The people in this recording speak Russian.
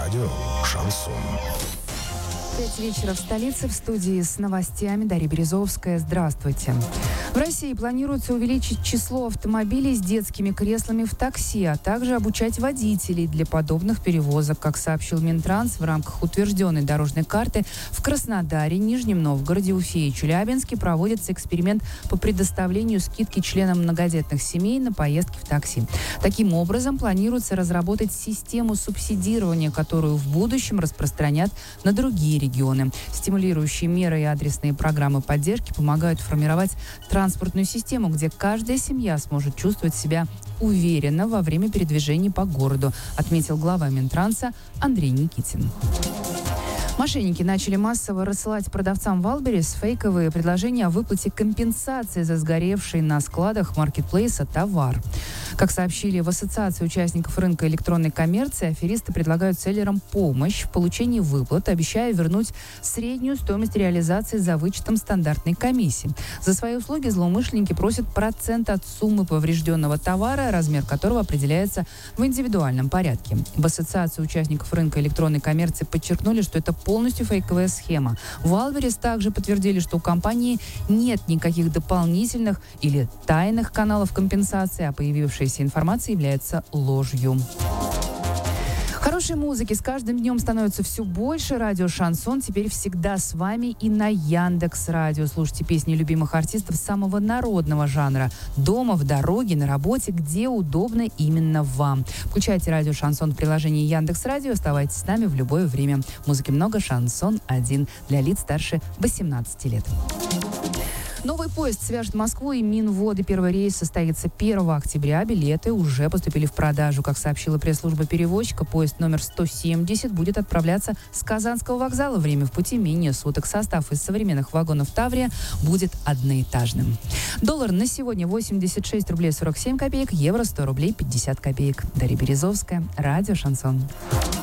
Радио «Шансон». 5 вечера в столице, в студии с новостями Дарья Березовская. Здравствуйте. В России планируется увеличить число автомобилей с детскими креслами в такси, а также обучать водителей для подобных перевозок. Как сообщил Минтранс, в рамках утвержденной дорожной карты в Краснодаре, Нижнем Новгороде, Уфе и Челябинске проводится эксперимент по предоставлению скидки членам многодетных семей на поездки в такси. Таким образом, планируется разработать систему субсидирования, которую в будущем распространят на другие регионы. Стимулирующие меры и адресные программы поддержки помогают формировать транспортную систему, где каждая семья сможет чувствовать себя уверенно во время передвижений по городу, отметил глава Минтранса Андрей Никитин. Мошенники начали массово рассылать продавцам Вайлдберрис фейковые предложения о выплате компенсации за сгоревший на складах маркетплейса товар. Как сообщили в Ассоциации участников рынка электронной коммерции, аферисты предлагают селлерам помощь в получении выплат, обещая вернуть среднюю стоимость реализации за вычетом стандартной комиссии. За свои услуги злоумышленники просят процент от суммы поврежденного товара, размер которого определяется в индивидуальном порядке. В Ассоциации участников рынка электронной коммерции подчеркнули, что это полностью фейковая схема. В Вайлдберрис также подтвердили, что у компании нет никаких дополнительных или тайных каналов компенсации, а появившаяся информация является ложью. Хорошей музыки с каждым днем становится все больше. Радио «Шансон» теперь всегда с вами и на Яндекс.Радио. Слушайте песни любимых артистов самого народного жанра. Дома, в дороге, на работе, где удобно именно вам. Включайте радио «Шансон» в приложении Яндекс.Радио. Оставайтесь с нами в любое время. Музыки много, шансон один для лиц старше 18 лет. Новый поезд свяжет Москву и Минводы. Первый рейс состоится 1 октября. Билеты уже поступили в продажу. Как сообщила пресс-служба перевозчика, поезд номер 170 будет отправляться с Казанского вокзала. Время в пути менее суток. Состав из современных вагонов «Таврия» будет одноэтажным. Доллар на сегодня 86 рублей 47 копеек, евро 100 рублей 50 копеек. Дарья Березовская, радио «Шансон».